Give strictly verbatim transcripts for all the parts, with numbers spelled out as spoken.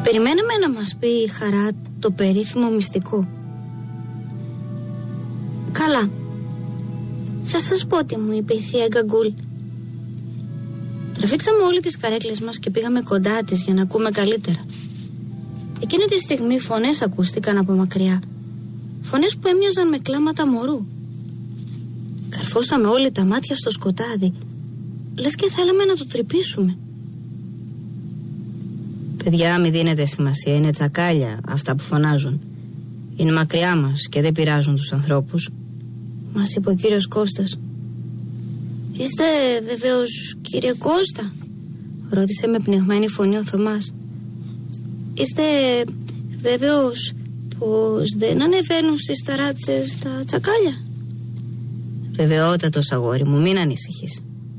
Περιμέναμε να μας πει η Χαρά το περίφημο μυστικό. Καλά. Θα σας πω τι μου είπε η θεία Γκαγκούλ. Τραβήξαμε όλοι τις καρέκλες μας και πήγαμε κοντά της για να ακούμε καλύτερα. Εκείνη τη στιγμή φωνές ακούστηκαν από μακριά. Φωνές που έμοιαζαν με κλάματα μωρού. Καρφώσαμε όλοι τα μάτια στο σκοτάδι, λες και θέλαμε να το τρυπήσουμε. Παιδιά, μη δίνετε σημασία, είναι τσακάλια αυτά που φωνάζουν. Είναι μακριά μας και δεν πειράζουν τους ανθρώπους, μας είπε ο κύριος Κώστας. Είστε βεβαίως κύριε Κώστα? Ρώτησε με πνιγμένη φωνή ο Θωμάς. Είστε βέβαιος πως δεν ανεβαίνουν στις ταράτσες τα τσακάλια? Βεβαιότατος αγόρι μου, μην ανησυχείς.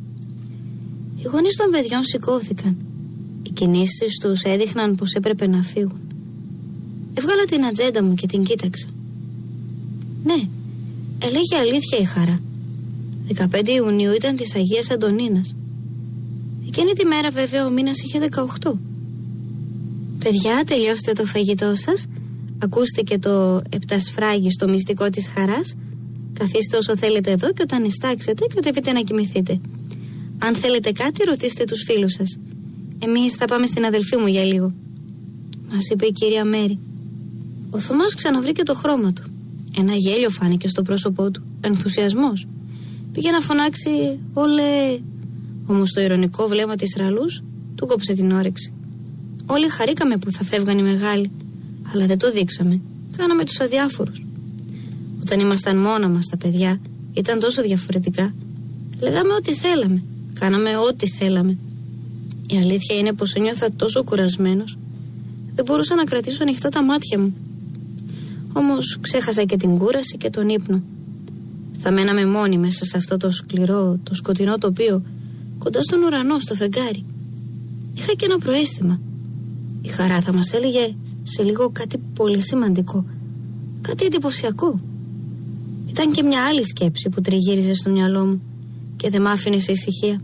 Οι γονείς των παιδιών σηκώθηκαν. Οι κινήσεις τους έδειχναν πως έπρεπε να φύγουν. Έβγαλα την ατζέντα μου και την κοίταξα. Ναι, έλεγε αλήθεια η Χαρά. δεκαπέντε Ιουνίου ήταν της Αγίας Αντωνίνας. Εκείνη τη μέρα βέβαια ο μήνας είχε δεκαοκτώ. Παιδιά, τελειώστε το φαγητό σας. Ακούστηκε το επτασφράγιστο μυστικό της Χαράς. Καθίστε όσο θέλετε εδώ και όταν ειστάξετε κατεβείτε να κοιμηθείτε. Αν θέλετε κάτι ρωτήστε τους φίλους σας. Εμείς θα πάμε στην αδελφή μου για λίγο, μας είπε η κυρία Μέρη. Ο Θωμάς ξαναβρήκε το χρώμα του. Ένα γέλιο φάνηκε στο πρόσωπό του. Ενθουσιασμός. Πήγε να φωνάξει «Ολέ». Όμως το ειρωνικό βλέμμα της Ραλούς του κόψε την όρεξη. Όλοι χαρήκαμε που θα φεύγαν οι μεγάλοι, αλλά δεν το δείξαμε. Κάναμε τους αδιάφορους. Όταν ήμασταν μόνα μας τα παιδιά, ήταν τόσο διαφορετικά. Λέγαμε ό,τι θέλαμε. Κάναμε ό,τι θέλαμε. Η αλήθεια είναι πως ένιωθα τόσο κουρασμένος. Δεν μπορούσα να κρατήσω ανοιχτά τα μάτια μου. Όμως ξέχασα και την κούραση και τον ύπνο. Θα μέναμε μόνοι μέσα σε αυτό το σκληρό, το σκοτεινό τοπίο, κοντά στον ουρανό, στο φεγγάρι. Είχα και ένα προαίσθημα. Η Χαρά θα μας έλεγε σε λίγο κάτι πολύ σημαντικό, κάτι εντυπωσιακό. Ήταν και μια άλλη σκέψη που τριγύριζε στο μυαλό μου και δεν μ' άφηνε σε ησυχία.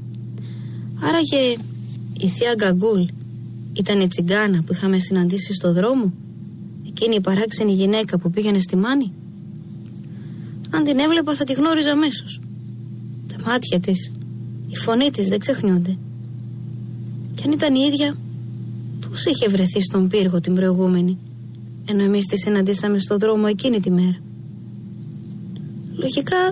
Άραγε η θεία Γκαγκούλ ήταν η τσιγκάνα που είχαμε συναντήσει στο δρόμο, εκείνη η παράξενη γυναίκα που πήγαινε στη Μάνη? Αν την έβλεπα θα τη γνώριζα αμέσως. Τα μάτια της, η φωνή της δεν ξεχνιόνται. Κι αν ήταν η ίδια, πώς είχε βρεθεί στον πύργο την προηγούμενη, ενώ εμείς τη συναντήσαμε στο δρόμο εκείνη τη μέρα? Λογικά